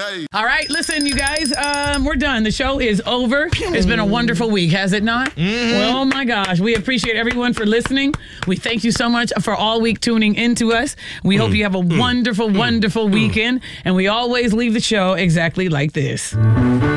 Hey. All right, listen, you guys, we're done. The show is over. It's been a wonderful week, has it not? Well, oh my gosh, we appreciate everyone for listening. We thank you so much for all week tuning into us. We hope you have a wonderful, wonderful weekend, and we always leave the show exactly like this.